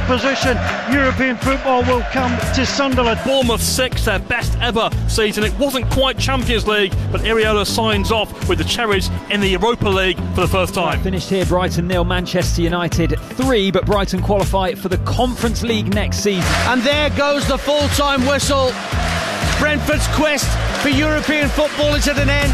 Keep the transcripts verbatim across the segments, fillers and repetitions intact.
position. European football will come to Sunderland. Bournemouth six, their best ever season. It wasn't quite Champions League, but Iraola signs off with the Cherries in the Europa League for the first time. Finished here, Brighton nil, Manchester United three, but Brighton qualify for the Conference League next season. And there goes the full-time whistle. Brentford's quest for European football is at an end.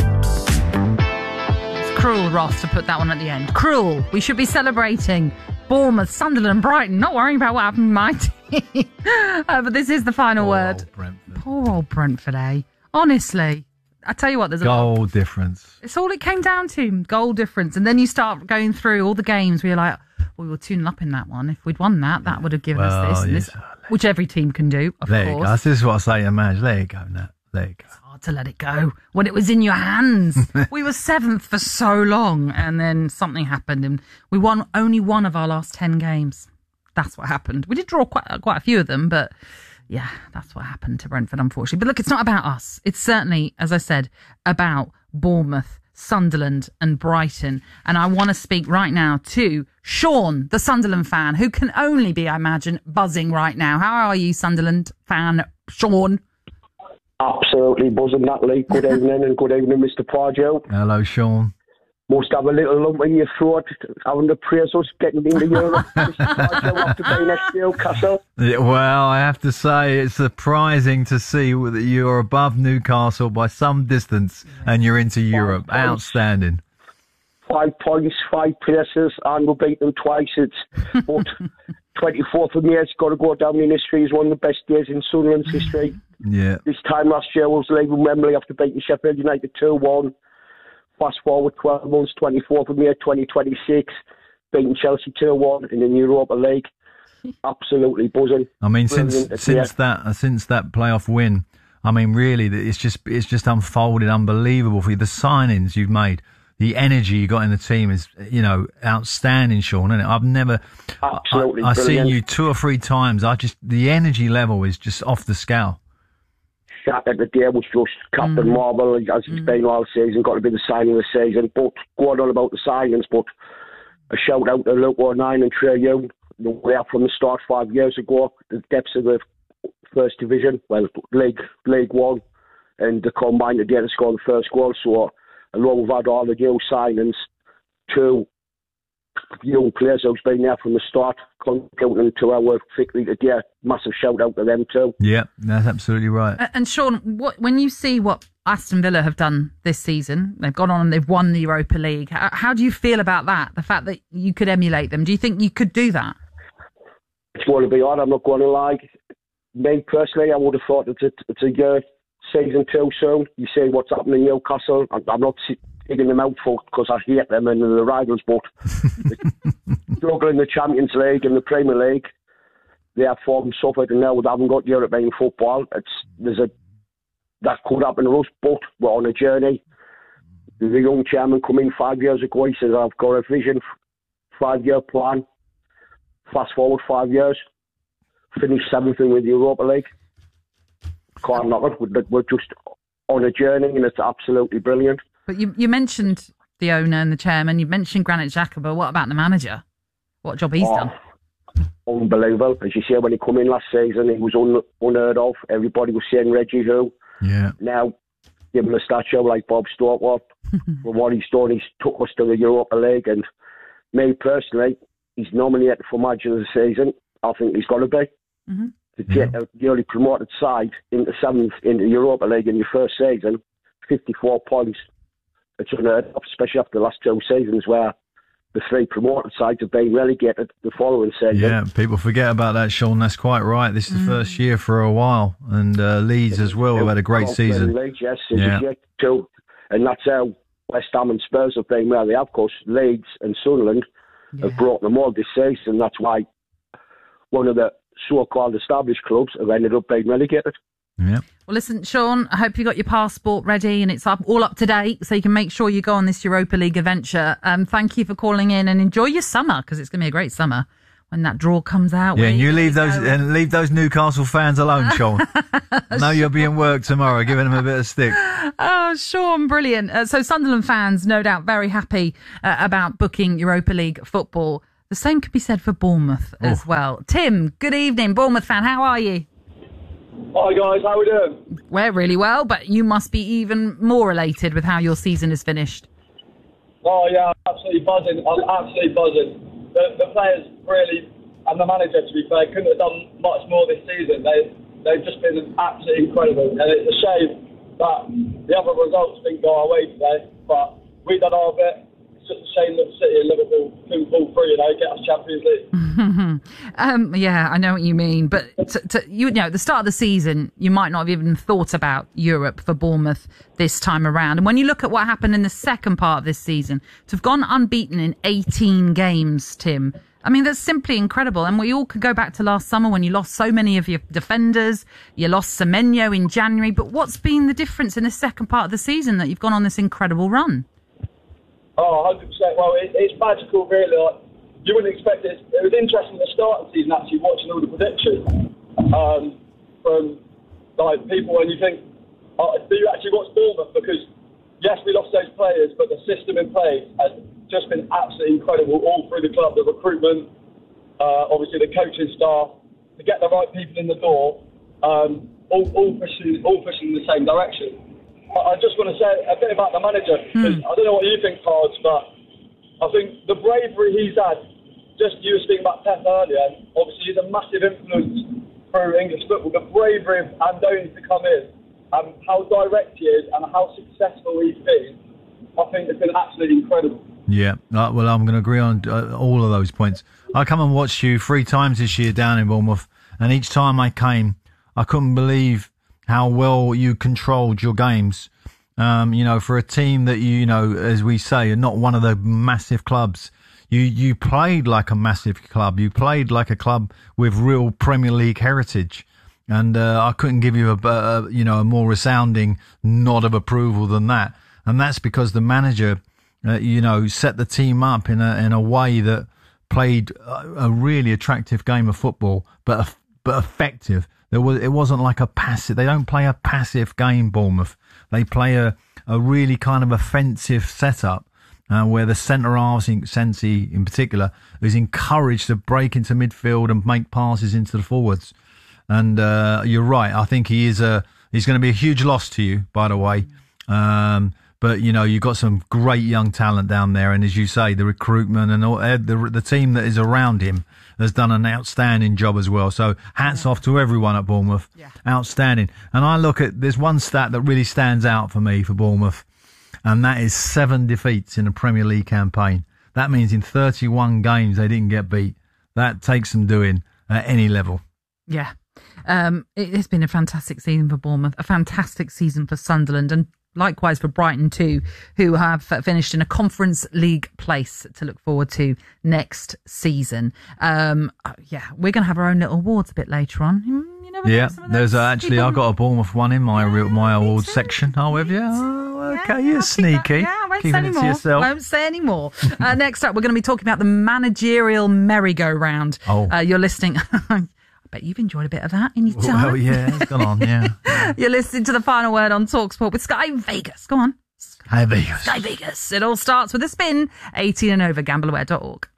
It's cruel, Ross, to put that one at the end. Cruel. We should be celebrating Bournemouth, Sunderland, Brighton, not worrying about what happened to my team. uh, but this is the final Poor word. Old Brentford. Poor old Brentford, eh? Honestly. I tell you what, there's a goal lot. difference. It's all it came down to, goal difference. And then you start going through all the games where you're like, well, we were two nil up in that one. If we'd won that, that would have given Well, us this and yes. this, which every team can do, of Let course. it go. This is what I say to man. Let it go, Nat. Let it go. It's hard to let it go when it was in your hands. We were seventh for so long, and then something happened, and we won only one of our last ten games. That's what happened. We did draw quite quite a few of them, but yeah, that's what happened to Brentford, unfortunately. But look, it's not about us. It's certainly, as I said, about Bournemouth, Sunderland and Brighton. And I want to speak right now to Sean, the Sunderland fan, who can only be, I imagine, buzzing right now. How are you, Sunderland fan, Sean? Absolutely buzzing, Natalie. Good evening and good evening, Mister Pardew. Hello, Sean. Must have a little lump in your throat having the praise us getting into Europe. Mister Pardew after being next to Newcastle. Yeah, well, I have to say it's surprising to see that you're above Newcastle by some distance and you're into Europe. Five Outstanding. Five points, five places, and we beat them twice. It's but twenty-fourth of May, it's got to go down in history as one of the best days in Sunderland's history. Yeah. This time last year, we was leaving Wembley after beating Sheffield United two one. Fast forward twelve months, twenty-fourth of May twenty twenty-six, beating Chelsea two one in the Europa League. Absolutely buzzing. I mean, since Brilliant. since Yeah. that uh, since that playoff win, I mean, really, it's just it's just unfolded unbelievable for you. The signings you've made, the energy you got in the team is, you know, outstanding, Sean. Isn't it? I've never, Absolutely I, I've seen brilliant. you two or three times. I just the energy level is just off the scale. Shattered the day was just Captain Marvel, as it's been all season, got to be the signing of the season. But going on about the signings, but a shout out to Luke O'Nien and Trey Young. They are from the start five years ago, the depths of the First Division, well, League League One, and they combined together to score the first goal. So, along with had all the new signings, two young players who's been there from the start, contributing to our victory today. Massive shout out to them too. Yeah, that's absolutely right. Uh, And Sean, what, when you see what Aston Villa have done this season, they've gone on and they've won the Europa League. How, how do you feel about that? The fact that you could emulate them. Do you think you could do that? It's going to be odd, I'm not going to lie. Me personally, I would have thought it's a, it's a year, season too soon. You see what's happening in Newcastle. I'm, I'm not digging them out for because I hate them and the rivals, but struggling in the Champions League and the Premier League, their form suffered, and now they haven't got European football. It's there's a that could happen to us, but we're on a journey. There's a young chairman come in five years ago. He says, I've got a vision, five-year plan. Fast forward five years, finish seventh with the Europa League. Can't knock it. We're, we're just on a journey, and it's absolutely brilliant. But you, you mentioned the owner and the chairman. You mentioned Granit Xhaka, but what about the manager? What job he's Oh, done? Unbelievable. As you say, when he come in last season, he was un, unheard of. Everybody was saying Reggie who. Yeah. Now, give him a statue like Bob Stokewell. For what he's done, he's took us to the Europa League, and me personally, he's nominated for manager of the season. I think he's got to be. Mm-hmm. To get a newly promoted side into seventh in the Europa League in your first season, fifty-four points. It's unheard of, especially after the last two seasons where the three promoted sides have been relegated the following season. Yeah, people forget about that, Sean. That's quite right. This is the first year for a while. And uh, Leeds as well, who had a great season. Leeds, yes, Yeah. yeah. Too. And that's how West Ham and Spurs have been where they have. Of course, Leeds and Sunderland Yeah. have brought them all this season. That's why one of the so-called established clubs have ended up being relegated. Yeah. Well, listen, Sean, I hope you got your passport ready and it's up all up to date so you can make sure you go on this Europa League adventure. Um, thank you for calling in and enjoy your summer because it's going to be a great summer when that draw comes out. Yeah, Where and you you leave those go. and leave those Newcastle fans alone, Sean. I know you'll be in work tomorrow, giving them a bit of stick. Oh, Sean, brilliant. Uh, so Sunderland fans, no doubt, very happy uh, about booking Europa League football The same could be said for Bournemouth Oh. as well. Tim, good evening, Bournemouth fan. How are you? Hi guys, how we doing? We're really well, but you must be even more elated with how your season is finished. Oh yeah, I'm absolutely buzzing. I'm absolutely buzzing. The, the players really, and the manager to be fair, couldn't have done much more this season. They, they've just been absolutely incredible. And it's a shame that the other results didn't go our way today, but we done our bit. It's just a shame that City and Liverpool couldn't pull through, you know, get us Champions League. um, yeah, I know what you mean. But to, to, you know, at the start of the season, you might not have even thought about Europe for Bournemouth this time around. And when you look at what happened in the second part of this season, to have gone unbeaten in eighteen games, Tim, I mean, that's simply incredible. And we all could go back to last summer when you lost so many of your defenders. You lost Semenyo in January. But what's been the difference in the second part of the season that you've gone on this incredible run? Oh, one hundred percent. Well, it, it's magical, really. Like, you wouldn't expect it. It was interesting at the start of the season, actually, watching all the predictions um, from like people, and you think, oh, do you actually watch Bournemouth? Because, yes, we lost those players, but the system in place has just been absolutely incredible all through the club. The recruitment, uh, obviously the coaching staff, to get the right people in the door, um, all, all, pushing, all pushing in the same direction. I just want to say a bit about the manager. Hmm. I don't know what you think, Cards, but I think the bravery he's had, just you were speaking about Pep earlier, obviously he's a massive influence through English football. The bravery of Andoni to come in and how direct he is and how successful he's been, I think it's been absolutely incredible. Yeah, uh, well, I'm going to agree on uh, all of those points. I come and watched you three times this year down in Bournemouth, and each time I came, I couldn't believe how well you controlled your games. Um, you know, for a team that, you, you know, as we say, are not one of the massive clubs, you, you played like a massive club. You played like a club with real Premier League heritage. And uh, I couldn't give you a, a, you know, a more resounding nod of approval than that. And that's because the manager, uh, you know, set the team up in a in a way that played a, a really attractive game of football, but but effective. There was it wasn't like a passive. They don't play a passive game, Bournemouth. They play a a really kind of offensive setup uh, where the centre halves, Sensi in particular, is encouraged to break into midfield and make passes into the forwards. And uh, you're right. I think he is a he's going to be a huge loss to you, by the way. Um, But, you know, you've got some great young talent down there. And as you say, the recruitment and all, the, the team that is around him has done an outstanding job as well. So hats yeah. off to everyone at Bournemouth. Yeah. Outstanding. And I look at, there's one stat that really stands out for me for Bournemouth, and that is seven defeats in a Premier League campaign. That means in thirty-one games they didn't get beat. That takes some doing at any level. Yeah. Um, it has been a fantastic season for Bournemouth, a fantastic season for Sunderland, and likewise for Brighton too, who have finished in a Conference League place to look forward to next season. Um, yeah, we're going to have our own little awards a bit later on. You never yeah, there's uh, actually, I've got a Bournemouth one in my yeah, my awards section. Oh, have you? Oh, okay, yeah, you're sneaky. Yeah, I won't Keeping say it any more. to yourself. I won't say any more. uh, next up, we're going to be talking about the managerial merry-go-round. Oh. Uh, you're listening... I bet you've enjoyed a bit of that in your time. Well, yeah, it's gone on, yeah. You're listening to The Final Word on TalkSport with Sky Vegas. Go on. Sky Vegas. Sky Vegas. It all starts with a spin. eighteen and over, gamble aware dot org.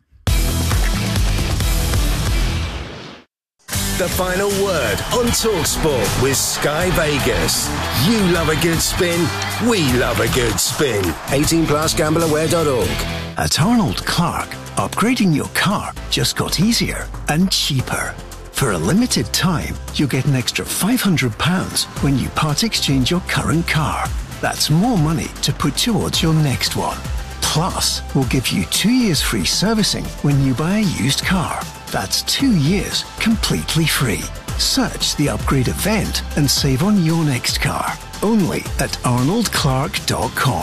The Final Word on TalkSport with Sky Vegas. You love a good spin. We love a good spin. eighteen plus gamble aware dot org. At Arnold Clark, upgrading your car just got easier and cheaper. For a limited time, you'll get an extra five hundred pounds when you part exchange your current car. That's more money to put towards your next one. Plus, we'll give you two years free servicing when you buy a used car. That's two years completely free. Search the upgrade event and save on your next car. Only at arnold clark dot com.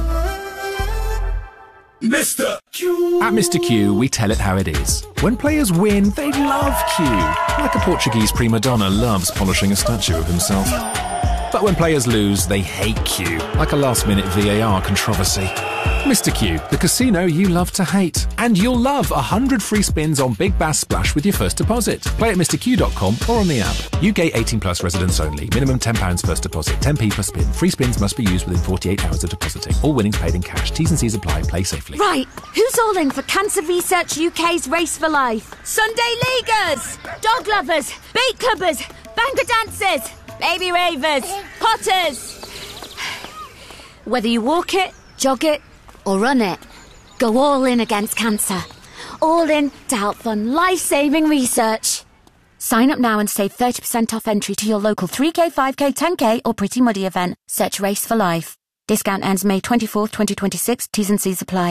Mister Q. At Mister Q, we tell it how it is. When players win, they love Q. Like a Portuguese prima donna loves polishing a statue of himself. But when players lose, they hate Q, like a last-minute V A R controversy. Mister Q, the casino you love to hate. And you'll love one hundred free spins on Big Bass Splash with your first deposit. Play at mr q dot com or on the app. U K eighteen plus residents only. Minimum ten pounds first deposit. ten p per spin. Free spins must be used within forty-eight hours of depositing. All winnings paid in cash. T's and C's apply. Play safely. Right, who's all in for Cancer Research U K's Race for Life? Sunday Leaguers, dog lovers, beat clubbers, banker dancers, baby ravers, potters. Whether you walk it, jog it, or run it, go all in against cancer. All in to help fund life-saving research. Sign up now and save thirty percent off entry to your local three K, five K, ten K or Pretty Muddy event. Search Race for Life. Discount ends May twenty-fourth, twenty twenty-six. T's and C's apply.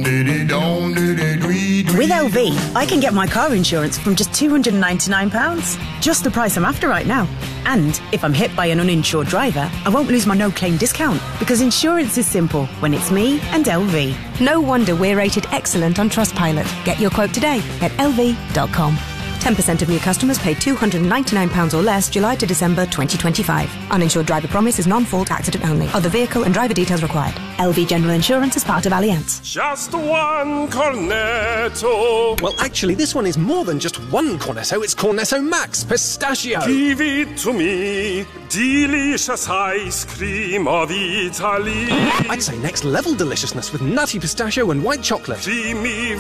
With L V, I can get my car insurance from just two hundred ninety-nine pounds. Just the price I'm after right now. And if I'm hit by an uninsured driver, I won't lose my no-claim discount, because insurance is simple when it's me and L V. No wonder we're rated excellent on Trustpilot. Get your quote today at L V dot com. ten percent of new customers pay two hundred ninety-nine pounds or less July to December twenty twenty-five. Uninsured driver promise is non-fault accident only. Other vehicle and driver details required. L V General Insurance is part of Allianz. Just one Cornetto. Well, actually, this one is more than just one Cornetto. It's Cornetto Max Pistachio. Give it to me. Delicious ice cream of Italy. I'd say next level deliciousness with nutty pistachio and white chocolate. Creamy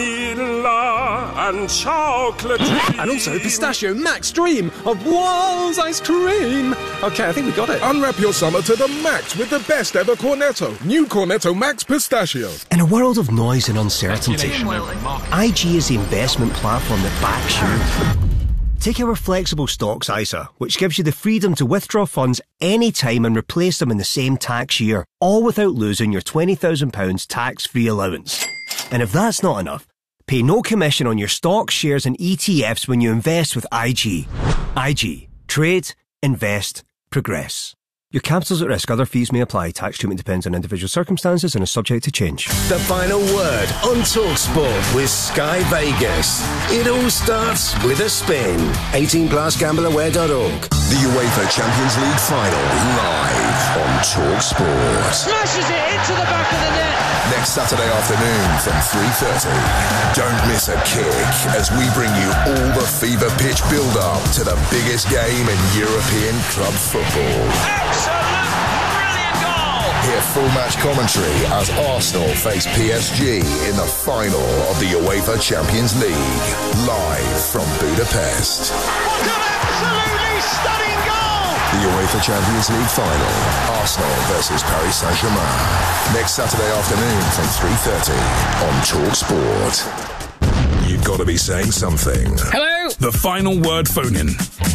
vanilla and chocolate. And also Pistachio Max Dream of Walls ice cream. Okay, I think we got it. Unwrap your summer to the max with the best ever Cornetto. New Cornetto Max Pistachio. In a world of noise and uncertainty, I G is the investment platform that backs you. Take our flexible stocks I S A, which gives you the freedom to withdraw funds anytime and replace them in the same tax year, all without losing your twenty thousand pounds tax-free allowance. And if that's not enough, pay no commission on your stocks, shares and E T Fs when you invest with I G. I G. Trade, invest, progress. Your capital's at risk. Other fees may apply. Tax treatment depends on individual circumstances and is subject to change. The final word on TalkSport with Sky Vegas. It all starts with a spin. eighteen plus gamble aware dot org. The UEFA Champions League final live on TalkSport. Smashes it into the back of the net. Next Saturday afternoon from three thirty. Don't miss a kick as we bring you all the fever pitch build-up to the biggest game in European club football. Absolute brilliant goal! Hear full match commentary as Arsenal face P S G in the final of the UEFA Champions League. Live from Budapest. What an absolutely stunning goal! The UEFA Champions League final. Arsenal versus Paris Saint-Germain. Next Saturday afternoon from three thirty on TalkSport. You've got to be saying something. Hello? The final word phone-in.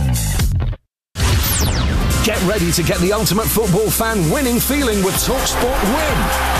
Get ready to get the ultimate football fan winning feeling with TalkSport Win.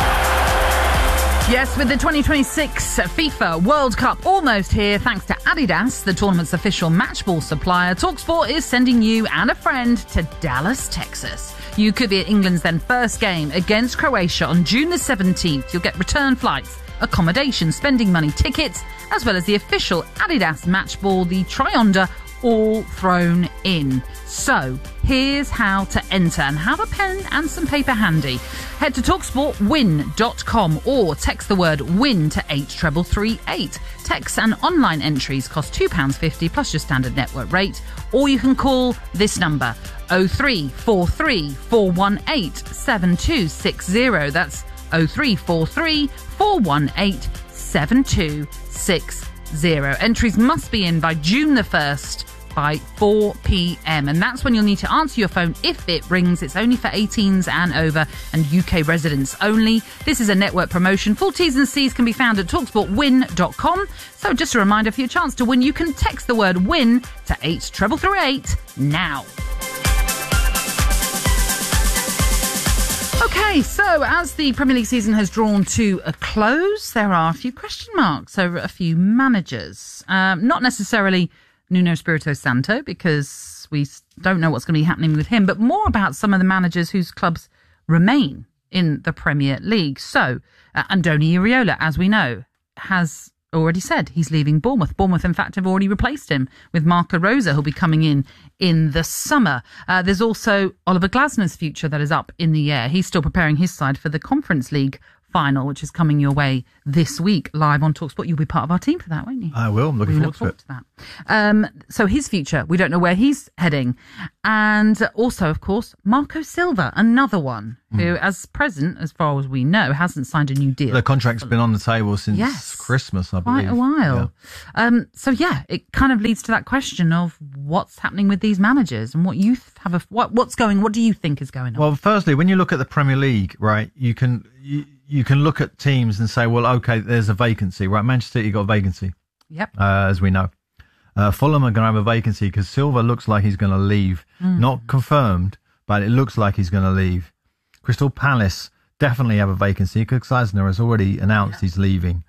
Yes, with the twenty twenty-six FIFA World Cup almost here, thanks to Adidas, the tournament's official matchball supplier, TalkSport is sending you and a friend to Dallas, Texas. You could be at England's then first game against Croatia on June the seventeenth. You'll get return flights, accommodation, spending money, tickets, as well as the official Adidas matchball, the Tri-Onda, all thrown in. So, here's how to enter, and have a pen and some paper handy. Head to talk sport win dot com or text the word WIN to eight three three eight. Text and online entries cost two pounds fifty plus your standard network rate, or you can call this number oh three four three four one eight seven two six oh. That's oh three four three four one eight seven two six oh. Entries must be in by June the first by four p.m. and that's when you'll need to answer your phone if it rings. It's only for eighteens and over and U K residents only. This is a network promotion. Full T's and C's can be found at talk sport win dot com. So just a reminder, for your chance to win, you can text the word WIN to eight three three eight now. Okay, so as the Premier League season has drawn to a close, there are a few question marks over a few managers. Um, not necessarily Nuno Espirito Santo, because we don't know what's going to be happening with him, but more about some of the managers whose clubs remain in the Premier League. So, uh, Andoni Iraola, as we know, has already said he's leaving Bournemouth. Bournemouth, in fact, have already replaced him with Marco Rosa, who'll be coming in in the summer. Uh, there's also Oliver Glasner's future that is up in the air. He's still preparing his side for the Conference League final, which is coming your way this week live on TalkSport. You'll be part of our team for that, won't you? I will. I'm looking we forward, look forward to to it. that. Um, so his future, we don't know where he's heading. And also, of course, Marco Silva, another one who, Mm. as present, as far as we know, hasn't signed a new deal. The contract's been on the table since Yes. Christmas, I Quite believe. a while. Um, so yeah, it kind of leads to that question of what's happening with these managers and what you th- have a what what's going. What do you think is going on? Well, firstly, when you look at the Premier League, right, you can you, you can look at teams and say, well, okay, there's a vacancy, right? Manchester City got a vacancy, Yep. uh, as we know. Uh, Fulham are going to have a vacancy because Silva looks like he's going to leave. Mm. Not confirmed, but it looks like he's going to leave. Crystal Palace definitely have a vacancy because Glasner has already announced he's leaving.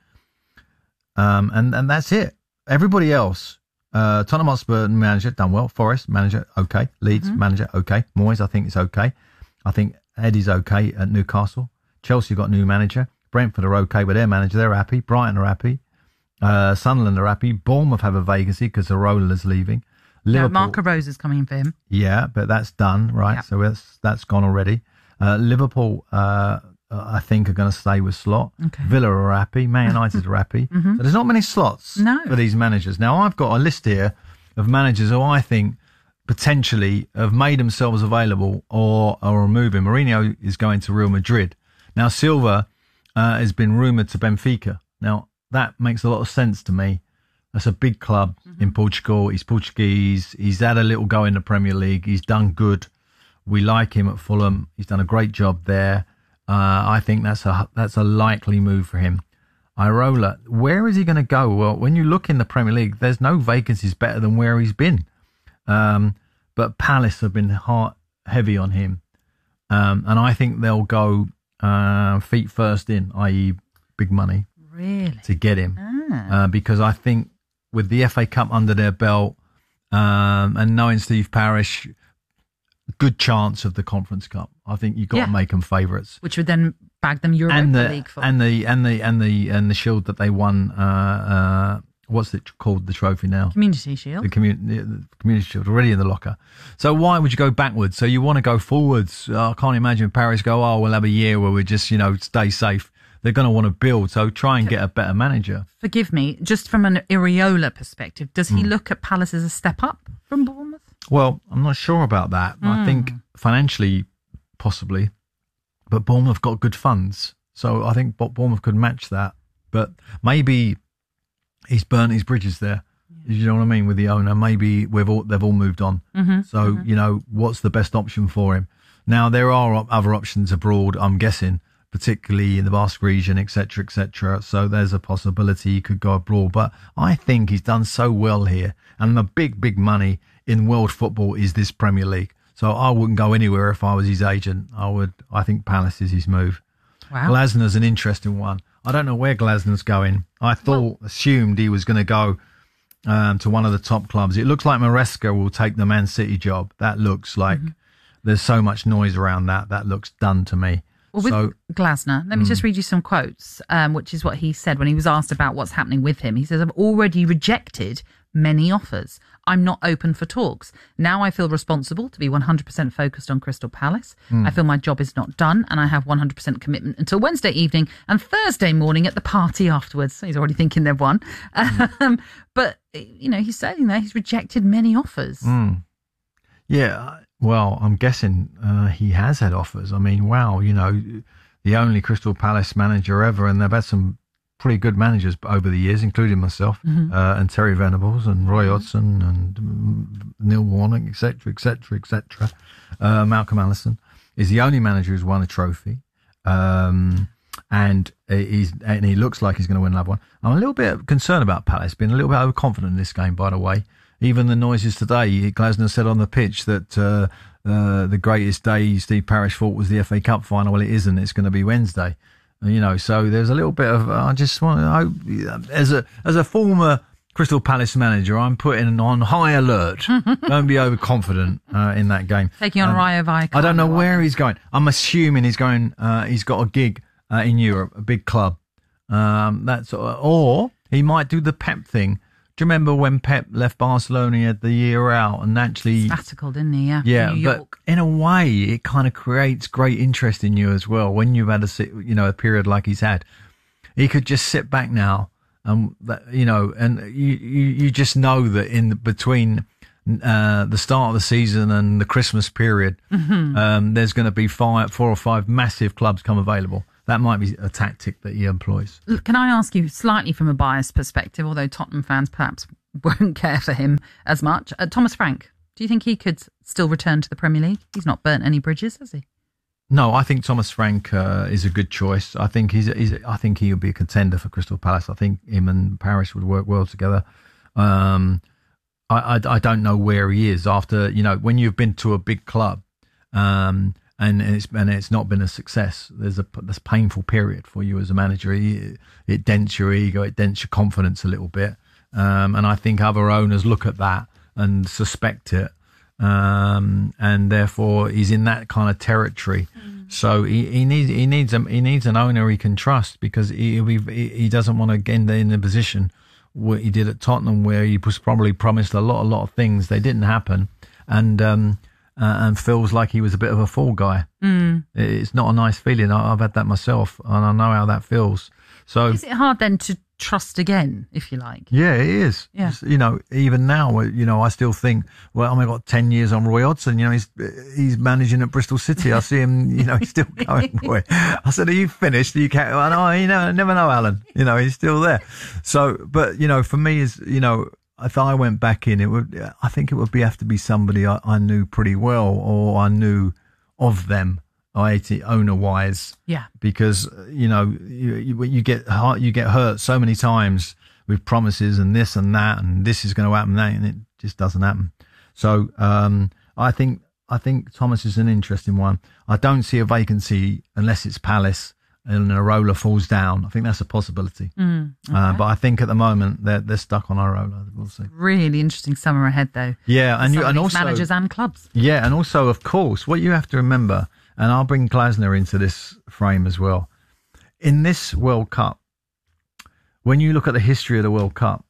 Um, and, and that's it. Everybody else, uh, Tottenham Hotspur manager, done well. Forest manager, okay. Leeds Mhm. manager, okay. Moyes, I think it's okay. I think Eddie's okay at Newcastle. Chelsea got a new manager. Brentford are okay with their manager. They're happy. Brighton are happy. Uh, Sunderland are happy. Bournemouth have a vacancy because Arola's leaving. No, Liverpool, Marco Rose is coming in for him. yeah, but that's done, right? Yeah. So that's that's gone already. Uh, Liverpool, uh, I think, are going to stay with Slot. Okay. Villa are happy. Man United are happy. Mhm. So there's not many slots No. for these managers. Now, I've got a list here of managers who I think potentially have made themselves available or are moving. Mourinho is going to Real Madrid. Now, Silva uh, has been rumoured to Benfica. Now, that makes a lot of sense to me. That's a big club Mm-hmm. in Portugal. He's Portuguese. He's had a little go in the Premier League. He's done good. We like him at Fulham. He's done a great job there. Uh, I think that's a that's a likely move for him. Irola, where is he going to go? Well, when you look in the Premier League, there's no vacancies better than where he's been. Um, but Palace have been hard, heavy on him. Um, and I think they'll go uh, feet first in, that is big money. Really? To get him. Ah. Uh, because I think with the F A Cup under their belt um, and knowing Steve Parish, good chance of the Conference Cup. I think you've got Yeah. to make them favourites. Which would then bag them Europa And the, League for. and the and the and the and the shield that they won. Uh, uh, what's it called? The trophy now. Community Shield. The community, the community shield already in the locker. So why would you go backwards? So you want to go forwards? Uh, I can't imagine Paris go. Oh, we'll have a year where we just you know stay safe. They're going to want to build. So try and get a better manager. Forgive me, just from an Iriola perspective, does he Mm. look at Palace as a step up from Bournemouth? Well, I'm not sure about that. I Mm. think financially, possibly, but Bournemouth got good funds, so I think Bo- Bournemouth could match that. But maybe he's burnt his bridges there. You know what I mean with the owner. Maybe we've all they've all moved on. Mhm, So mhm. you know what's the best option for him. Now there are op- other options abroad. I'm guessing, particularly in the Basque region, et cetera, et cetera. So there's a possibility he could go abroad. But I think he's done so well here, and the big, big money in world football is this Premier League. So I wouldn't go anywhere if I was his agent. I would. I think Palace is his move. Wow. Glasner's an interesting one. I don't know where Glasner's going. I thought, assumed he was going to go um, to one of the top clubs. It looks like Maresca will take the Man City job. That looks like Mm-hmm. there's so much noise around that. That looks done to me. Well, with so Glasner, let me Mm. just read you some quotes, um, which is what he said when he was asked about what's happening with him. He says, I've already rejected many offers. I'm not open for talks. Now I feel responsible to be one hundred percent focused on Crystal Palace. Mm. I feel my job is not done and I have one hundred percent commitment until Wednesday evening and Thursday morning at the party afterwards. So he's already thinking they've won. Um, but, you know, he's saying there he's rejected many offers. Mm. Yeah, well, I'm guessing uh, he has had offers. I mean, wow, you know, the only Crystal Palace manager ever, and they've had some pretty good managers over the years, including myself, Mhm. uh, and Terry Venables and Roy Hodgson and um, Neil Warnock, et cetera, et cetera, et cetera. Uh, Malcolm Allison is the only manager who's won a trophy. Um, and he's and he looks like he's going to win another one. I'm a little bit concerned about Palace, being a little bit overconfident in this game, by the way. Even the noises today, Glasner said on the pitch that uh, uh, the greatest day Steve Parish thought was the F A Cup final. Well, it isn't. It's going to be Wednesday. You know, so there's a little bit of. I just want to hope, as a as a former Crystal Palace manager, I'm putting on high alert. Don't be overconfident uh, in that game. Taking on Um, Rayo Vallecano. I don't know where he's going. I'm assuming he's going. Uh, he's got a gig uh, in Europe, a big club. Um, that's or He might do the Pep thing. Do you remember when Pep left Barcelona, he had the year out and actually... Sabbatical, didn't he? Yeah, yeah, New but York. in a way, it kind of creates great interest in you as well. When you've had a, you know, a period like he's had, he could just sit back now and, you know, and you, you, you just know that in the, between uh, the start of the season and the Christmas period, Mm-hmm. um, there's going to be five, four or five massive clubs come available. That might be a tactic that he employs. Look, can I ask you slightly from a biased perspective, although Tottenham fans perhaps won't care for him as much, uh, Thomas Frank, do you think he could still return to the Premier League? He's not burnt any bridges, has he? No, I think Thomas Frank uh, is a good choice. I think he's, he's. I think he would be a contender for Crystal Palace. I think him and Paris would work well together. Um, I, I, I don't know where he is after, you know, when you've been to a big club, um, and it's and it's not been a success. There's a this painful period for you as a manager. It, it dents your ego, it dents your confidence a little bit, um, and I think other owners look at that and suspect it, um, and therefore he's in that kind of territory. Mm. So he, he needs he needs a, he needs an owner he can trust, because he he, he doesn't want to get in the position what he did at Tottenham, where he was probably promised a lot a lot of things. They didn't happen, and. Um, Uh, and feels like he was a bit of a fall guy. Mm. It's not a nice feeling. I, I've had that myself, and I know how that feels. So, is it hard then to trust again, if you like? Yeah, it is. Yeah. It's, you know, even now, you know, I still think, well, I got ten years on Roy Hodgson. You know, he's he's managing at Bristol City. I see him. You know, he's still going. Boy, I said, "Are you finished? Are you can't." I know, you know, I never know, Alan. You know, he's still there. So, but you know, for me, is you know. If I went back in, it would. I think it would be have to be somebody I, I knew pretty well, or I knew of them, that is, owner wise. Yeah. Because you know you, you you get hurt, you get hurt so many times with promises and this and that, and this is going to happen, that, and it just doesn't happen. So um, I think I think Thomas is an interesting one. I don't see a vacancy unless it's Palace and Areola falls down. I think that's a possibility. Mm, okay. uh, but I think at the moment they're they're stuck on Areola. We'll see. Really interesting summer ahead, though. Yeah, and you, and also managers and clubs. Yeah, and also, of course, what you have to remember, and I'll bring Glasner into this frame as well. In this World Cup, when you look at the history of the World Cup,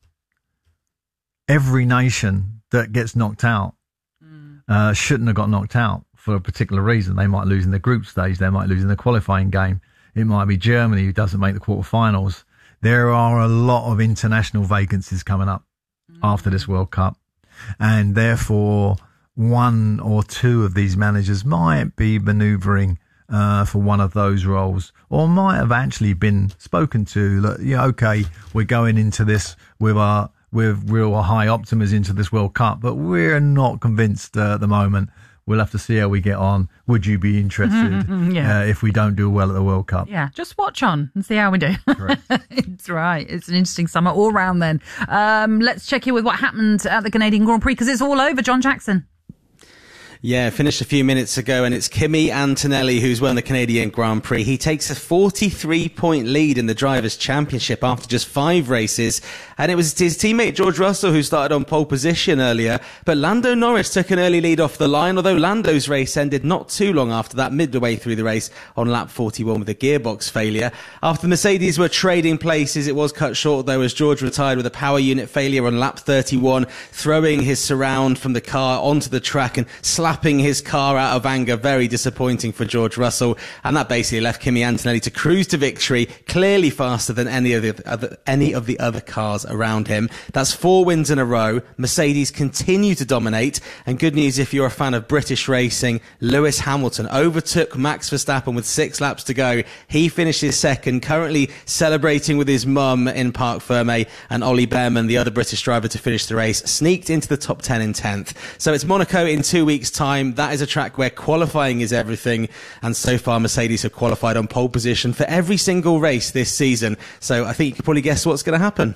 every nation that gets knocked out mm. uh, shouldn't have got knocked out for a particular reason. They might lose in the group stage. They might lose in the qualifying game. It might be Germany who doesn't make the quarterfinals. There are a lot of international vacancies coming up mm. after this World Cup. And therefore, one or two of these managers might be manoeuvring uh, for one of those roles, or might have actually been spoken to. That, yeah, okay, we're going into this with our with real high optimism into this World Cup, but we're not convinced uh, at the moment. We'll have to see how we get on. Would you be interested Mm-hmm, yeah. uh, if we don't do well at the World Cup? Yeah, just watch on and see how we do. It's right. It's an interesting summer all round then. Um, let's check in with what happened at the Canadian Grand Prix, because it's all over. John Jackson. Yeah, finished a few minutes ago, and it's Kimi Antonelli who's won the Canadian Grand Prix. He takes a forty-three point lead in the Drivers' Championship after just five races, and it was his teammate George Russell who started on pole position earlier, but Lando Norris took an early lead off the line, although Lando's race ended not too long after that, midway through the race on lap forty-one with a gearbox failure. After the Mercedes were trading places, it was cut short though, as George retired with a power unit failure on lap thirty-one, throwing his surround from the car onto the track and slapping slapping his car out of anger. Very disappointing for George Russell, and that basically left Kimi Antonelli to cruise to victory, clearly faster than any of the other any of the other cars around him. That's four wins in a row. Mercedes continue to dominate, and good news if you're a fan of British racing, Lewis Hamilton overtook Max Verstappen with six laps to go. He finishes second, currently celebrating with his mum in Parc Ferme, and Ollie Behrman, the other British driver to finish the race, sneaked into the top ten in tenth. So it's Monaco in two weeks' time. That is a track where qualifying is everything, and so far Mercedes have qualified on pole position for every single race this season. So I think you can probably guess what's going to happen.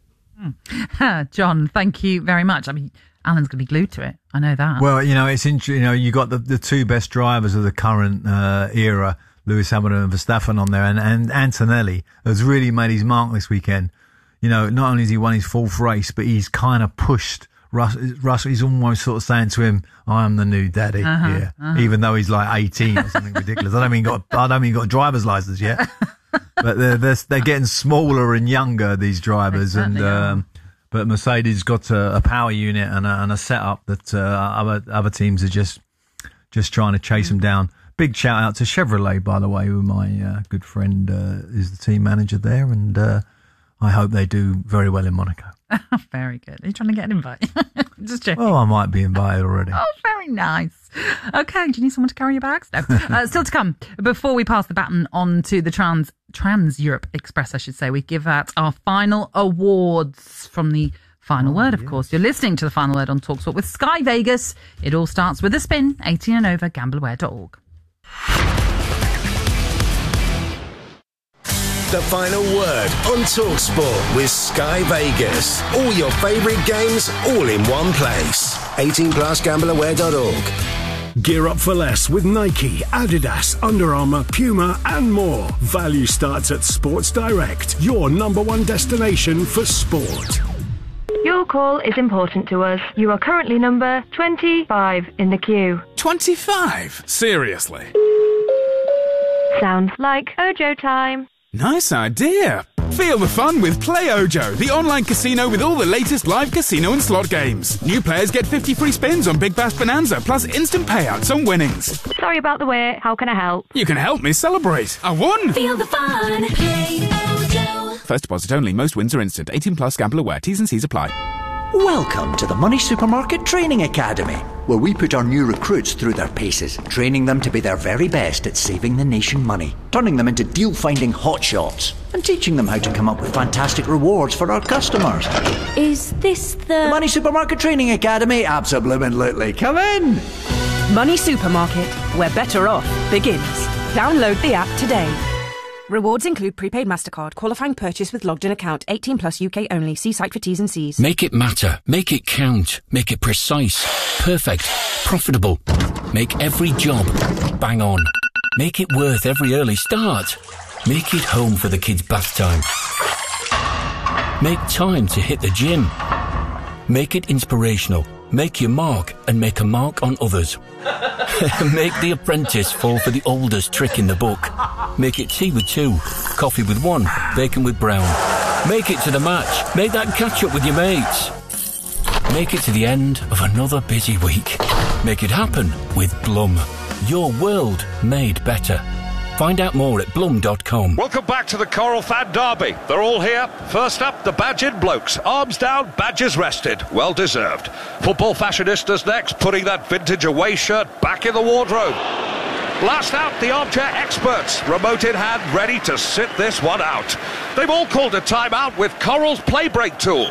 Hmm. John, thank you very much. I mean, Alan's going to be glued to it. I know that. Well, you know, it's interesting. You know, you got the, the two best drivers of the current uh, era, Lewis Hamilton and Verstappen, on there, and, and Antonelli has really made his mark this weekend. You know, not only has he won his fourth race, but he's kind of pushed Russell. Russell, he's almost sort of saying to him, "I am the new daddy," Uh-huh, here, uh-huh. even though he's like eighteen or something ridiculous. I don't mean got, I don't mean got a driver's license yet. But but they're, they're they're getting smaller and younger, these drivers, and um, but Mercedes got a, a power unit and a, and a setup that uh, other other teams are just just trying to chase them down. Big shout out to Chevrolet, by the way, who my uh, good friend uh, is the team manager there, and uh, I hope they do very well in Monaco. Very good. Are you trying to get an invite? Just checking. Oh, I might be invited already. Oh, very nice. Okay, do you need someone to carry your bags? No. Uh, still to come. Before we pass the baton on to the Trans Trans Europe Express, I should say, we give out our final awards from the Final oh, Word, of yes. course. You're listening to the Final Word on TalkSport with Sky Vegas. It all starts with a spin. eighteen and over, gambleware dot org. The Final Word on TalkSport with Sky Vegas. All your favourite games, all in one place. eighteen plus gambleware dot org. Gear up for less with Nike, Adidas, Under Armour, Puma and more. Value starts at Sports Direct, your number one destination for sport. Your call is important to us. You are currently number twenty-five in the queue. twenty-five? Seriously? Sounds like Ojo time. Nice idea. Feel the fun with Play Ojo, the online casino with all the latest live casino and slot games. New players get fifty free spins on Big Bass Bonanza, plus instant payouts on winnings. Sorry about the wait. How can I help? You can help me celebrate. I won! Feel the fun. Play Ojo. First deposit only. Most wins are instant. eighteen plus gamble aware. T's and C's apply. Welcome to the Money Supermarket Training Academy, where we put our new recruits through their paces, training them to be their very best at saving the nation money, turning them into deal-finding hotshots, and teaching them how to come up with fantastic rewards for our customers. Is this the... The Money Supermarket Training Academy? Absolutely. Come in! Money Supermarket, where better off begins. Download the app today. Rewards include prepaid MasterCard, qualifying purchase with logged in account, eighteen plus U K only. See site for T's and C's. Make it matter. Make it count. Make it precise. Perfect. Profitable. Make every job bang on. Make it worth every early start. Make it home for the kids' bath time. Make time to hit the gym. Make it inspirational. Make your mark and make a mark on others. Make the apprentice fall for the oldest trick in the book. Make it tea with two, coffee with one, bacon with brown. Make it to the match. Make that catch up with your mates. Make it to the end of another busy week. Make it happen with Blum. Your world made better. Find out more at blum dot com. Welcome back to the Coral Fan Derby. They're all here. First up, the badge-in blokes. Arms down, badges rested. Well deserved. Football fashionistas next, putting that vintage away shirt back in the wardrobe. Last out, the armchair experts, remote in hand, ready to sit this one out. They've all called a timeout with Coral's play break tool.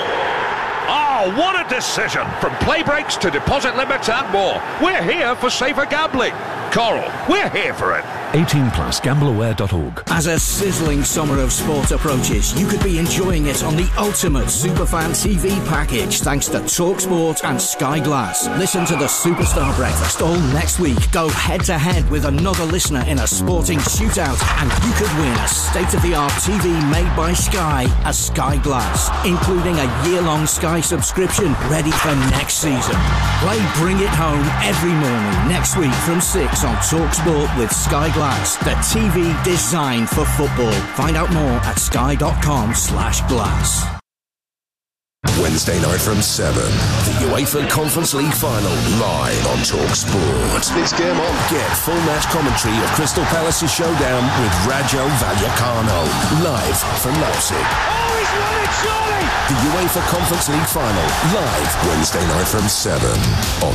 Oh, what a decision! From play breaks to deposit limits and more. We're here for safer gambling. Coral, we're here for it. eighteen plus gamble aware dot org. As a sizzling summer of sport approaches, you could be enjoying it on the ultimate Superfan T V package thanks to TalkSport and Sky Glass. Listen to the Superstar Breakfast all next week. Go head-to-head with another listener in a sporting shootout, and you could win a state-of-the-art T V made by Sky, a Sky Glass, including a year-long Sky subscription ready for next season. Play Bring It Home every morning next week from six on TalkSport with Sky Glass. The T V designed for football. Find out more at sky dot com slash glass. Wednesday night from seven, the UEFA Conference League final live on TalkSport. It's game on. Get full match commentary of Crystal Palace's showdown with Rajo Vallecano live from Leipzig. Oh, he's won it, surely! The UEFA Conference League final live Wednesday night from seven on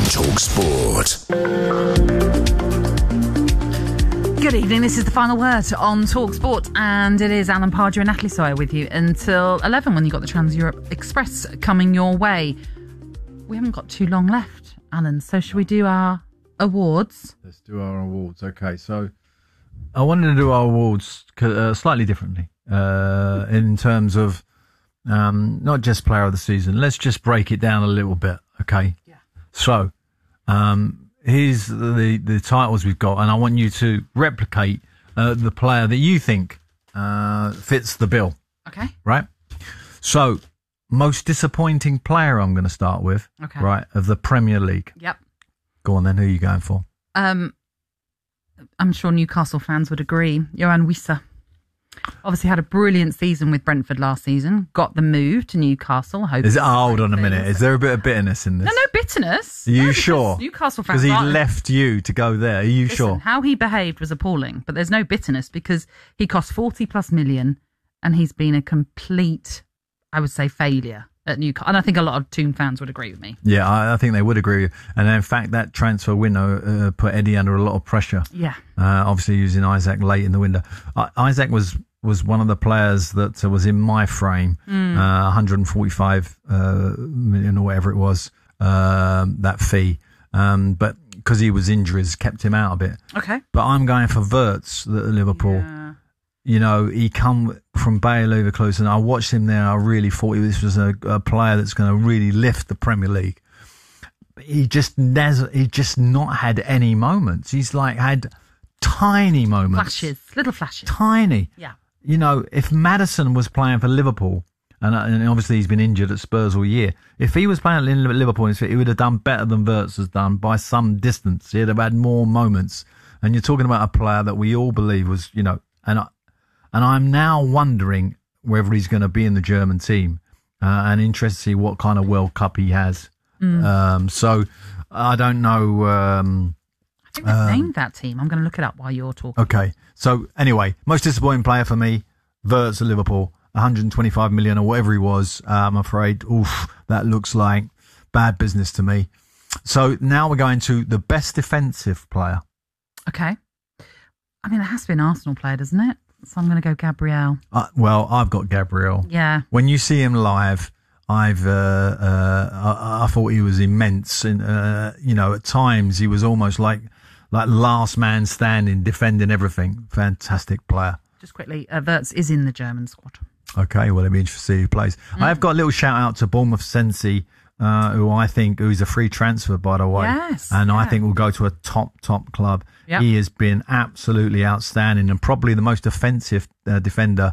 TalkSport. Good evening, this is the Final Word on TalkSport, and it is Alan Pardew and Natalie Sawyer with you until eleven when you got the Trans Europe Express coming your way. We haven't got too long left, Alan, so should we do our awards? Let's do our awards. Okay, so I wanted to do our awards uh, slightly differently uh, in terms of um, not just Player of the Season. Let's just break it down a little bit, okay? Yeah. So, um... here's the, the titles we've got, and I want you to replicate uh, the player that you think uh, fits the bill. Okay. Right? So, most disappointing player I'm going to start with, okay. right, of the Premier League. Yep. Go on then, who are you going for? Um, I'm sure Newcastle fans would agree. Yoane Wissa. Obviously had a brilliant season with Brentford last season. Got the move to Newcastle. Is it, oh, hold on a minute. Is there a bit of bitterness in this? No, no bitterness. Are you no, sure? Newcastle fans. Because he aren't- left you to go there. Are you Listen, sure? How he behaved was appalling, but there's no bitterness because he cost forty plus million and he's been a complete, I would say, failure at Newcastle. And I think a lot of Toon fans would agree with me. Yeah, I, I think they would agree. And in fact, that transfer window uh, put Eddie under a lot of pressure. Yeah. Uh, obviously using Isaac late in the window. Uh, Isaac was, was one of the players that uh, was in my frame, Mm. uh, one hundred forty-five uh, million or whatever it was, um, that fee. Um, but because he was injuries, kept him out a bit. Okay. But I'm going for Wirtz at Liverpool. Yeah. You know, he come from Bayer Leverkusen. I watched him there. I really thought this was a, a player that's going to really lift the Premier League. He just has, he just not had any moments. He's like had tiny moments. Flashes, little flashes. Tiny. Yeah. You know, if Maddison was playing for Liverpool, and, and obviously he's been injured at Spurs all year, if he was playing at Liverpool, he would have done better than Wirtz has done by some distance. He'd have had more moments. And you're talking about a player that we all believe was, you know, and I, and I'm now wondering whether he's going to be in the German team, uh, and interested to see what kind of World Cup he has. Mm. Um, so I don't know. Um, I think they've um, named that team. I'm going to look it up while you're talking. Okay. So anyway, most disappointing player for me, Wirtz at Liverpool, one hundred twenty-five million or whatever he was. Uh, I'm afraid, oof, that looks like bad business to me. So now we're going to the best defensive player. Okay. I mean, it has to be an Arsenal player, doesn't it? So I'm going to go Gabriel. Uh, well, I've got Gabriel. Yeah. When you see him live, I've uh, uh, I, I thought he was immense, and uh, you know, at times he was almost like like last man standing, defending everything. Fantastic player. Just quickly, uh, Wirtz is in the German squad. Okay, well, it'll be interesting to see who plays. Mm. I have got a little shout out to Bournemouth Sensi, uh, who I think who's a free transfer, by the way. Yes, and I yeah. think will go to a top, top club. Yep. He has been absolutely outstanding and probably the most offensive uh, defender,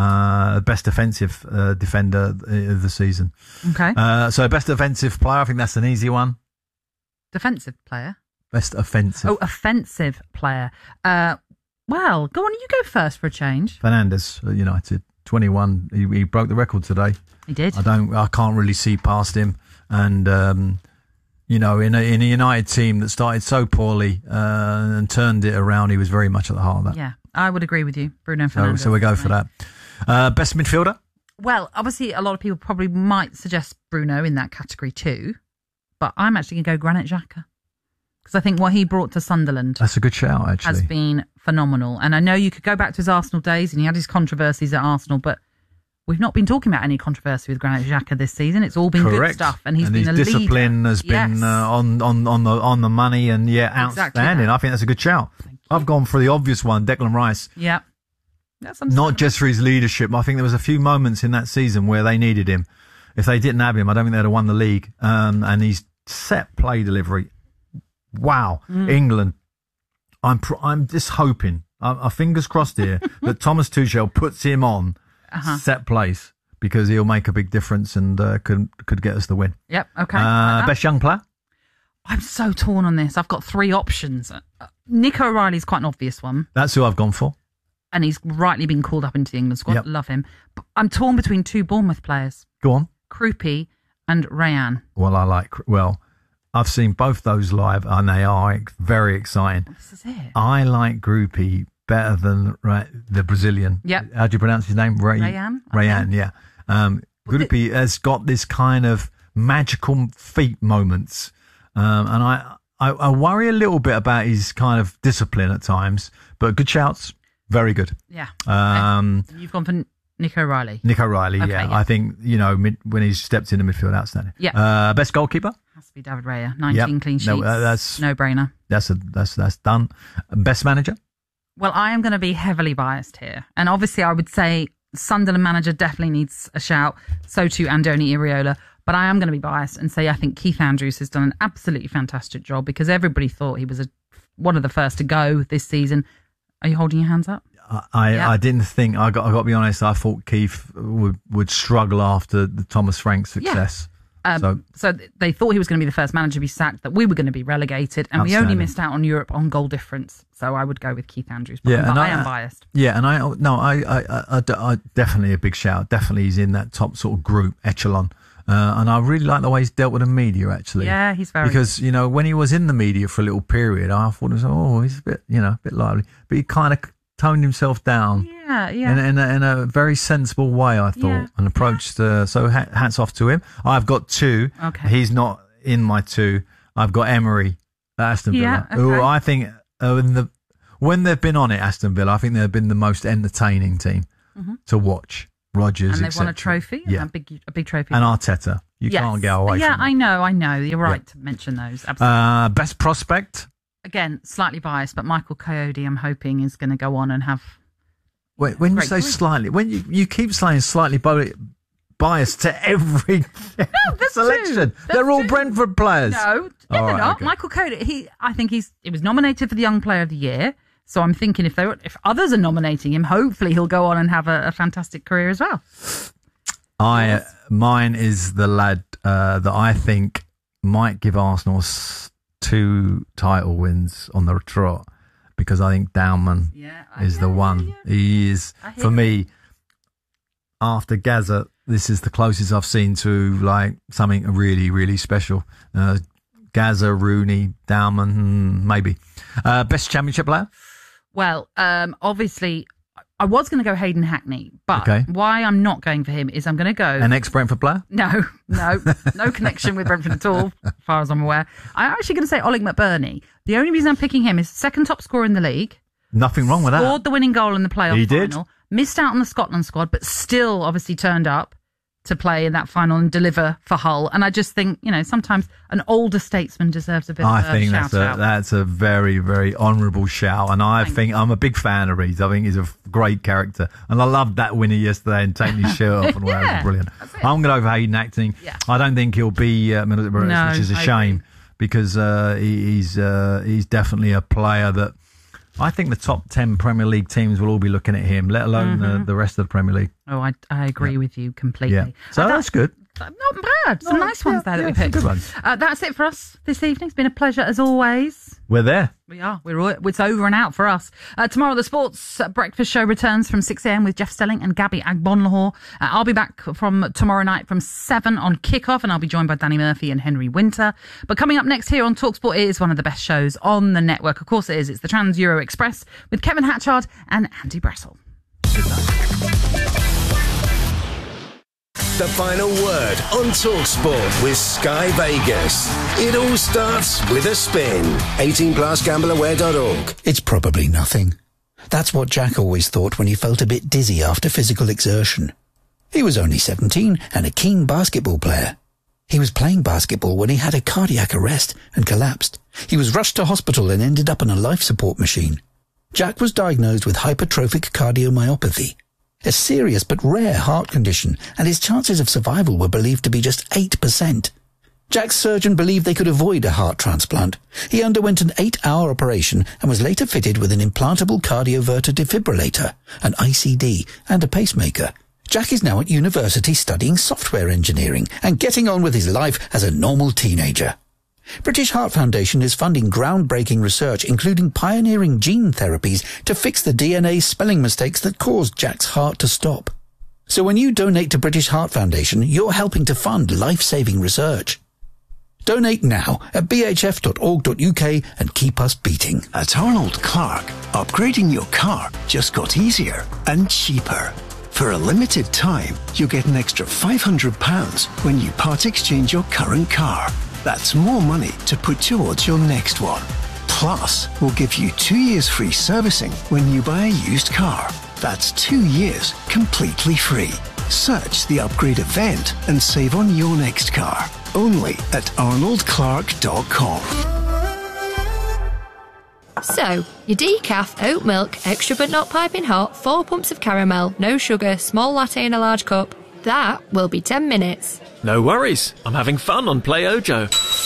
uh, best offensive uh, defender of the season. Okay. Uh, so best offensive player, I think that's an easy one. Defensive player. Best offensive. Oh, offensive player. Uh, well, go on, you go first for a change. Fernandes at United, twenty-one. He, he broke the record today. He did. I don't. I can't really see past him. And um, you know, in a, in a United team that started so poorly uh, and turned it around, he was very much at the heart of that. Yeah, I would agree with you, Bruno So, Fernandes. so we go for that. Uh, best midfielder. Well, obviously, a lot of people probably might suggest Bruno in that category too, but I'm actually going to go Granit Xhaka. Because I think what he brought to Sunderland That's a good shout, actually. has been phenomenal. And I know you could go back to his Arsenal days and he had his controversies at Arsenal, but we've not been talking about any controversy with Granit Xhaka this season. It's all been Correct. good stuff, and he's and been his a discipline leader. has been Yes. uh, on, on, on the on the money, and yeah, Exactly outstanding. that. I think that's a good shout. I've gone for the obvious one, Declan Rice. Yeah. That's Not just for his leadership. I think there was a few moments in that season where they needed him. If they didn't have him, I don't think they'd have won the league. Um, and he's set play delivery. Wow, Mm. England. I'm pr- I'm just hoping. I'm, I'm fingers crossed here that Thomas Tuchel puts him on Uh-huh. set plays, because he'll make a big difference and uh, could could get us the win. Yep, okay. Uh, Like that. best young player. I'm so torn on this. I've got three options. Uh, Nico O'Reilly's quite an obvious one, That's who I've gone for. and he's rightly been called up into the England squad. Yep. Love him. But I'm torn between two Bournemouth players, Go on. Krupi and Rayan. Well, I like. Well, I've seen both those live, and they are ex- very exciting. This is it. I like Groupie better than right, the Brazilian. Yep. How do you pronounce his name? Ray, Rayan? Rayan, yeah. Um, Groupie has got this kind of magical feet moments, um, and I, I I worry a little bit about his kind of discipline at times. But good shouts, very good. Yeah. Um, Okay. You've gone for Nico O'Reilly. Nick O'Reilly, Okay, yeah. yeah. I think, you know, mid, when he's stepped into midfield, outstanding. Yeah. Uh, best goalkeeper? Has to be David Raya. nineteen Yep. clean sheets. No, uh, that's no brainer. That's a, that's that's done. Best manager? Well, I am going to be heavily biased here. And obviously, I would say Sunderland manager definitely needs a shout. So too Andoni Iraola. But I am going to be biased and say I think Keith Andrews has done an absolutely fantastic job, because everybody thought he was a, one of the first to go this season. Are you holding your hands up? I I, Yeah. I didn't think, I got, I got to be honest, I thought Keith would, would struggle after the Thomas Frank success. Um, So- so, th- they thought he was going to be the first manager to be sacked, that we were going to be relegated, and we only Outstanding. missed out on Europe on goal difference. So I would go with Keith Andrews. But I'm, and I am biased. Yeah, and I no, I, I, I, I, I definitely a big shout. Definitely, he's in that top sort of group echelon, uh, and I really like the way he's dealt with the media. Actually, Yeah, he's very because you know when he was in the media for a little period, I thought, it was, oh, he's a bit, you know, a bit lively, but he kind of toned himself down. Yeah, yeah. In, in, a, in a very sensible way, I thought, Yeah. and approached. Uh, so ha- hats off to him. I've got two. Okay. He's not in my two. I've got Emery at Aston Villa, Yeah, who okay. I think uh, in the when they've been on it, Aston Villa, I think they've been the most entertaining team Mhm. to watch. Rodgers, And they've et cetera. won a trophy, yeah, a big, a big trophy. and Arteta. You Yes. can't get away Yeah, from that. I know, I know. You're right to mention those. Absolutely. Uh, best prospect. Again, slightly biased, but Michael Coyote, I'm hoping, is going to go on and have. When, when you Great say career. slightly, when you, you keep saying slightly bo- biased to every selection, they're all Brentford players. No, no, All they're right, not. okay. Michael Coyote, he, I think he's, he was nominated for the Young Player of the Year. So I'm thinking if there, if others are nominating him, hopefully he'll go on and have a, a fantastic career as well. I mine is the lad uh, that I think might give Arsenal s- two title wins on the trot, because I think Downman Yeah, is the one. He is I hear for me. After Gaza, this is the closest I've seen to like something really, really special. Uh, Gaza, Rooney, Downman, hmm, maybe uh, best Championship player. Well, um, obviously, I was going to go Hayden Hackney, but Okay. why I'm not going for him is I'm going to go. An ex-Brentford player. No, no, no connection with Brentford at all, as far as I'm aware. I'm actually going to say Oleg McBurney. The only reason I'm picking him is second top scorer in the league. Nothing wrong with that. Scored the winning goal in the playoff He did. final. Missed out on the Scotland squad, but still obviously turned up to play in that final and deliver for Hull. And I just think, you know, sometimes an older statesman deserves a bit I of a think shout that's a out. that's a very very honourable shout, and I think I'm a big fan of Reed. I think he's a f- great character, and I loved that winner yesterday and taking his shirt off and all that. It Yeah, was brilliant. I'm going to over Hayden acting. Yeah. I don't think he'll be uh, Middlesbrough, No, which is a I shame because uh, he, he's uh, he's definitely a player that I think the top ten Premier League teams will all be looking at him, let alone Mhm. the, the rest of the Premier League. Oh, I, I agree with you completely. Yeah, so And that's good. Not bad. Some No, nice ones yeah, there that yeah, we some picked. good ones. Uh, that's it for us this evening. It's been a pleasure as always. We're there. We are. We're all, it's over and out for us. Uh, tomorrow, the Sports Breakfast Show returns from six a.m. with Jeff Stelling and Gabby Agbonlahor. Uh, I'll be back from tomorrow night from seven on Kickoff, and I'll be joined by Danny Murphy and Henry Winter. But coming up next here on TalkSport, it is one of the best shows on the network. Of course it is. It's the Trans Euro Express with Kevin Hatchard and Andy Bressel. The final word on TalkSport with Sky Vegas. It all starts with a spin. eighteen plus gamble aware dot org. It's probably nothing. That's what Jack always thought when he felt a bit dizzy after physical exertion. He was only seventeen and a keen basketball player. He was playing basketball when he had a cardiac arrest and collapsed. He was rushed to hospital and ended up on a life support machine. Jack was diagnosed with hypertrophic cardiomyopathy, a serious but rare heart condition, and his chances of survival were believed to be just eight percent. Jack's surgeon believed they could avoid a heart transplant. He underwent an eight-hour operation and was later fitted with an implantable cardioverter defibrillator, an I C D, and a pacemaker. Jack is now at university studying software engineering and getting on with his life as a normal teenager. British Heart Foundation is funding groundbreaking research, including pioneering gene therapies to fix the D N A spelling mistakes that caused Jack's heart to stop. So when you donate to British Heart Foundation, you're helping to fund life-saving research. Donate now at b h f dot org dot u k and keep us beating. At Arnold Clark, upgrading your car just got easier and cheaper. For a limited time, you'll get an extra five hundred pounds when you part exchange your current car. That's more money to put towards your next one. Plus, we'll give you two years free servicing when you buy a used car. That's two years completely free. Search the upgrade event and save on your next car. Only at arnold clark dot com. So, your decaf, oat milk, extra but not piping hot, four pumps of caramel, no sugar, small latte in a large cup. That will be ten minutes. No worries. I'm having fun on Play Ojo.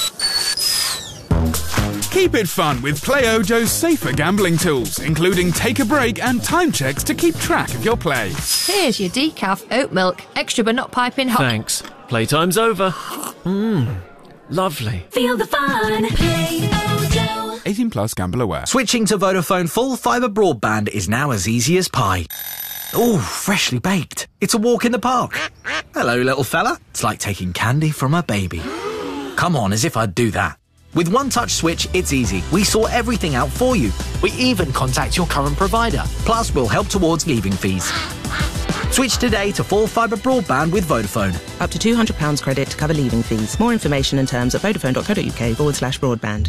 Keep it fun with Play Ojo's safer gambling tools, including take a break and time checks to keep track of your play. Here's your decaf, oat milk, extra but not piping hot. Thanks. Playtime's over. Mmm, lovely. Feel the fun. Play Ojo. eighteen plus, gamble aware. Switching to Vodafone full fibre broadband is now as easy as pie. Oh, freshly baked. It's a walk in the park. Hello, little fella. It's like taking candy from a baby. Come on, as if I'd do that. With One Touch Switch, it's easy. We sort everything out for you. We even contact your current provider. Plus, we'll help towards leaving fees. Switch today to full fibre broadband with Vodafone. Up to two hundred pounds credit to cover leaving fees. More information and terms at vodafone.co.uk forward slash broadband.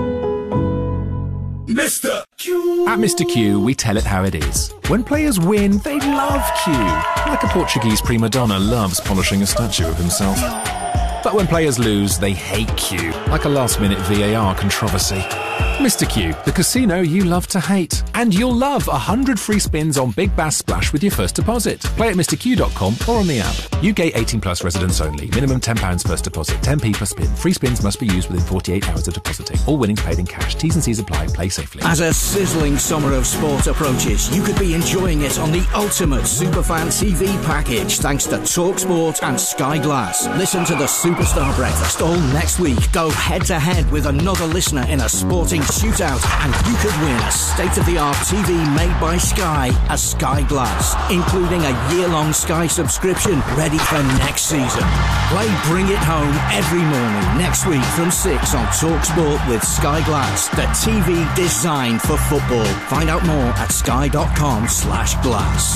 Mister Q. At Mister Q, we tell it how it is. When players win, they love Q. Like a Portuguese prima donna loves polishing a statue of himself. But when players lose, they hate Q. Like a last-minute V A R controversy. Mister Q, the casino you love to hate. And you'll love one hundred free spins on Big Bass Splash with your first deposit. Play at mister q dot com or on the app. U K eighteen plus residents only. Minimum ten pounds first deposit. ten p per spin. Free spins must be used within forty-eight hours of depositing. All winnings paid in cash. T's and C's apply. Play safely. As a sizzling summer of sport approaches, you could be enjoying it on the ultimate Superfan T V package thanks to TalkSport and Sky Glass. Listen to the Superstar Breakfast all next week. Go head-to-head with another listener in a sporting shootout, and you could win a state-of-the-art T V made by Sky, a Sky Glass, including a year-long Sky subscription ready for next season. Play Bring It Home every morning next week from six on TalkSport with Sky Glass, the T V designed for football. Find out more at sky.com slash glass.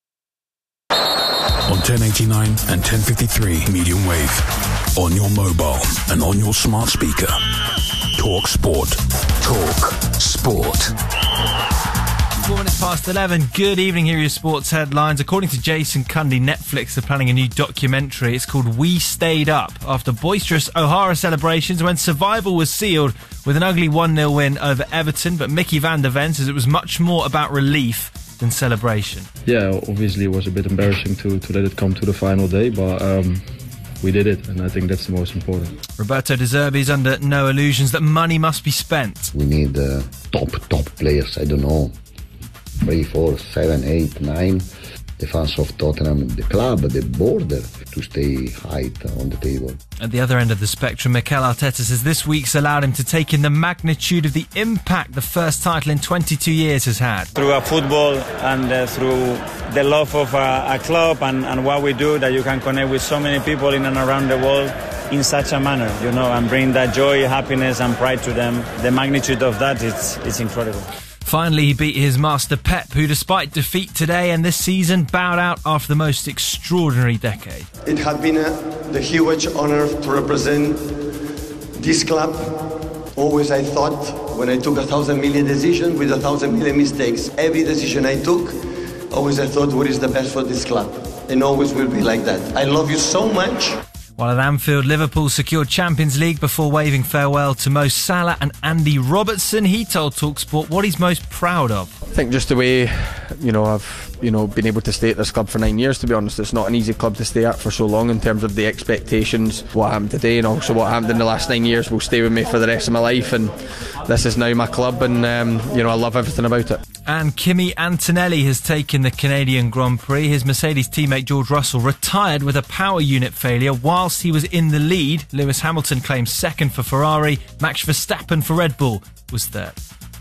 On ten eighty-nine and ten fifty-three medium wave. On your mobile and on your smart speaker. Talk Sport. Talk Sport. Four minutes past eleven. Good evening. Here are your sports headlines. According to Jason Cundy, Netflix are planning a new documentary. It's called We Stayed Up, after boisterous O'Hara celebrations when survival was sealed with an ugly one nil win over Everton. But Mickey van der Ven says it was much more about relief than celebration. Yeah, obviously it was a bit embarrassing to, to let it come to the final day, but um, we did it, and I think that's the most important. Roberto De Zerbi's under no illusions that money must be spent. We need uh, top, top players, I don't know, three, four, seven, eight, nine. The fans of Tottenham, the club, the border, to stay high on the table. At the other end of the spectrum, Mikel Arteta says this week's allowed him to take in the magnitude of the impact the first title in twenty-two years has had. Through our football and uh, through the love of a, a club and, and what we do, that you can connect with so many people in and around the world in such a manner, you know, and bring that joy, happiness and pride to them. The magnitude of that, it's, it's incredible. Finally, he beat his master Pep, who despite defeat today and this season bowed out after the most extraordinary decade. It had been a, the huge honour to represent this club. Always I thought, when I took a thousand million decision with a thousand million mistakes, every decision I took, always I thought what is the best for this club. And always will be like that. I love you so much. While at Anfield, Liverpool secured Champions League before waving farewell to Mo Salah and Andy Robertson. He told TalkSport what he's most proud of. I think just the way, you know, I've you know been able to stay at this club for nine years, to be honest. It's not an easy club to stay at for so long in terms of the expectations. What happened today and also what happened in the last nine years will stay with me for the rest of my life, and this is now my club, and um, you know I love everything about it. And Kimi Antonelli has taken the Canadian Grand Prix. His Mercedes teammate George Russell retired with a power unit failure whilst he was in the lead. Lewis Hamilton claims second for Ferrari. Max Verstappen for Red Bull was third.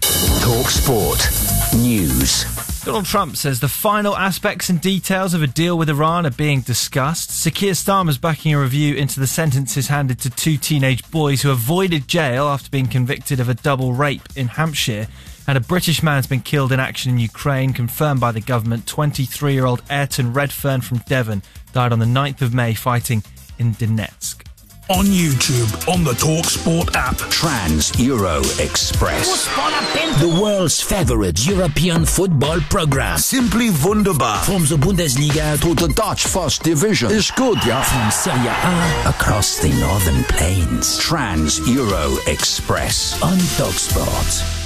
Talk Sport News. Donald Trump says the final aspects and details of a deal with Iran are being discussed. Sir Keir Starmer's backing a review into the sentences handed to two teenage boys who avoided jail after being convicted of a double rape in Hampshire. And a British man has been killed in action in Ukraine, confirmed by the government. twenty-three-year-old Ayrton Redfern from Devon died on the ninth of May fighting in Donetsk. On YouTube, on the TalkSport app. Trans Euro Express. The world's favorite European football program. Simply wunderbar. From the Bundesliga to the Dutch First Division. Is good, yeah. From Serie A across the Northern Plains. Trans Euro Express on TalkSport.